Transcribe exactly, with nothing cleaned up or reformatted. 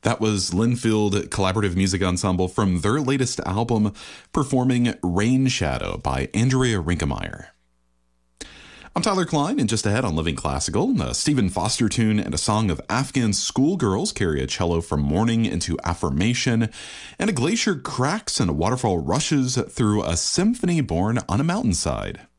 That was Linfield Collaborative Music Ensemble from their latest album, performing Rain Shadow by Andrea Rinkemeyer. I'm Tyler Klein, and just ahead on Living Classical, a Stephen Foster tune and a song of Afghan schoolgirls carry a cello from mourning into affirmation, and a glacier cracks and a waterfall rushes through a symphony born on a mountainside.